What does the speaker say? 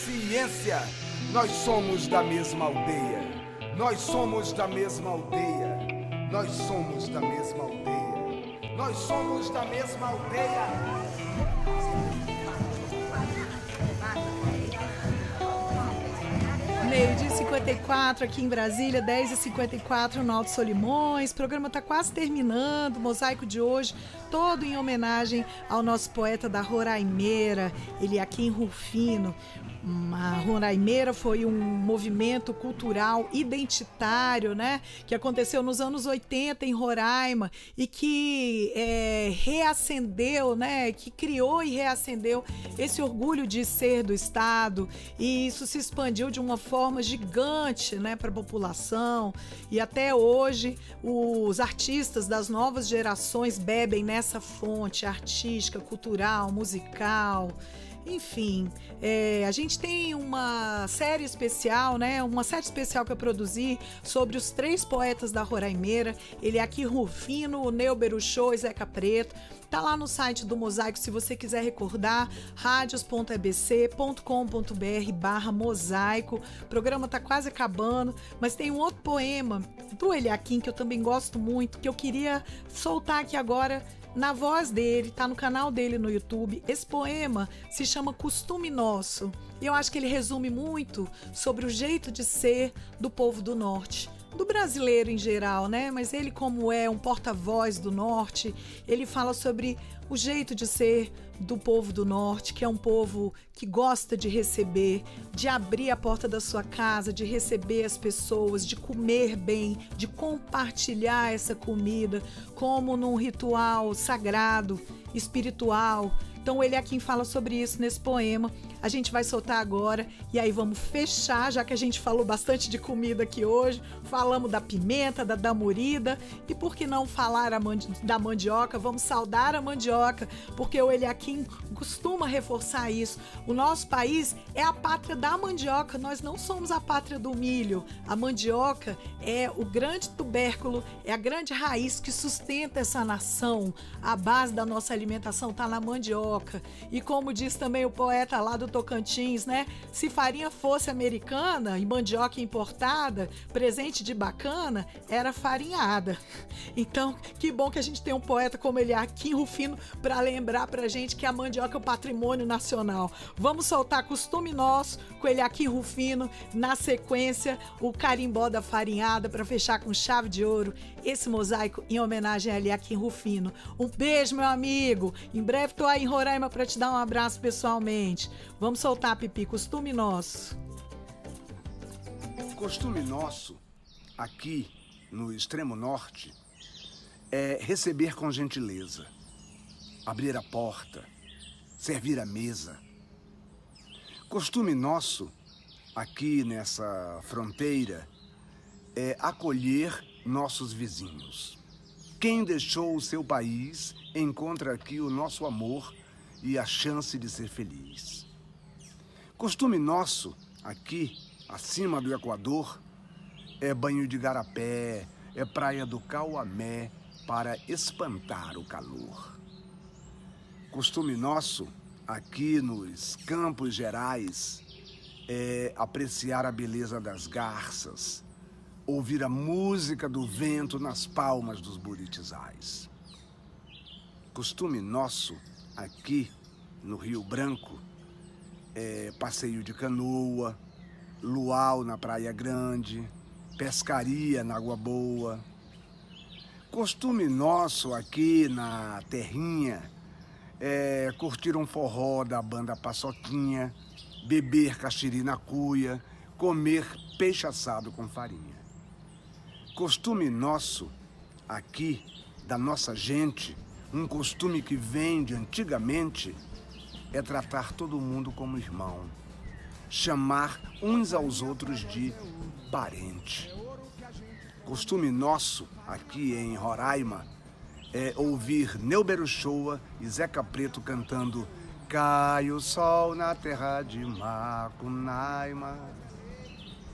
ciência. Nós somos da mesma aldeia. Nós somos da mesma aldeia. Nós somos da mesma aldeia. Nós somos da mesma aldeia. Meio-dia 54 aqui em Brasília, 10h54 no Alto Solimões. O programa está quase terminando. O mosaico de hoje todo em homenagem ao nosso poeta da Roraimeira, Eliaquim Rufino. A Roraimeira foi um movimento cultural identitário, né, que aconteceu nos anos 80 em Roraima e que reacendeu, né, que criou e reacendeu esse orgulho de ser do Estado, e isso se expandiu de uma forma gigante, né, para a população, e até hoje os artistas das novas gerações bebem nessa fonte artística, cultural, musical. Enfim, a gente tem uma série especial, né? Uma série especial que eu produzi sobre os 3 poetas da Roraimeira, Eliaquim Rufino, Neuber Uchoa e Zeca Preto. Tá lá no site do Mosaico, se você quiser recordar, radios.ebc.com.br/mosaico. O programa tá quase acabando, mas tem um outro poema do Eliaquim que eu também gosto muito, que eu queria soltar aqui agora na voz dele, tá no canal dele no YouTube. Esse poema se chama Costume Nosso, e eu acho que ele resume muito sobre o jeito de ser do povo do Norte, do brasileiro em geral, né? Mas ele, como é um porta-voz do Norte, ele fala sobre o jeito de ser do povo do Norte, que é um povo que gosta de receber, de abrir a porta da sua casa, de receber as pessoas, de comer bem, de compartilhar essa comida como num ritual sagrado, espiritual. Então ele é quem fala sobre isso nesse poema. A gente vai soltar agora e aí vamos fechar, já que a gente falou bastante de comida aqui hoje. Falamos da pimenta, da damurida, e por que não falar da mandioca? Vamos saudar a mandioca, porque o Eliaquim costuma reforçar isso. O nosso país é a pátria da mandioca, nós não somos a pátria do milho. A mandioca é o grande tubérculo, é a grande raiz que sustenta essa nação. A base da nossa alimentação está na mandioca. E como diz também o poeta lá do Tocantins, né? Se farinha fosse americana e mandioca importada, presente de bacana, era farinhada. Então, que bom que a gente tem um poeta como Eliaquim Rufino para lembrar pra gente que a mandioca é o patrimônio nacional. Vamos soltar Costume Nosso com Eliaquim Rufino, na sequência o carimbó da farinhada para fechar com chave de ouro esse mosaico em homenagem a Eliaquim Rufino. Um beijo, meu amigo. Em breve tô aí em Roraima para te dar um abraço pessoalmente. Vamos soltar, Pipi, Costume Nosso. Costume nosso, aqui no extremo norte, é receber com gentileza, abrir a porta, servir a mesa. Costume nosso, aqui nessa fronteira, é acolher nossos vizinhos. Quem deixou o seu país encontra aqui o nosso amor e a chance de ser feliz. Costume nosso, aqui, acima do Equador, é banho de garapé, é praia do Cauamé para espantar o calor. Costume nosso, aqui nos Campos Gerais, é apreciar a beleza das garças, ouvir a música do vento nas palmas dos buritizais. Costume nosso, aqui no Rio Branco, é passeio de canoa, luau na Praia Grande, pescaria na Água Boa. Costume nosso aqui na terrinha é curtir um forró da banda Paçoquinha, beber caxiri na cuia, comer peixe assado com farinha. Costume nosso aqui, da nossa gente, um costume que vem de antigamente, é tratar todo mundo como irmão, chamar uns aos outros de parente. Costume nosso, aqui em Roraima, é ouvir Neuber Uchoa e Zeca Preto cantando Cai o sol na terra de Macunaíma.